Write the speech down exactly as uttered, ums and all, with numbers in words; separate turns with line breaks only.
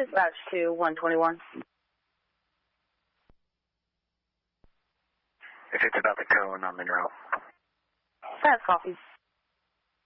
Dispatch to one twenty-one.
If it's about the cone, I'm in route.
That's coffee.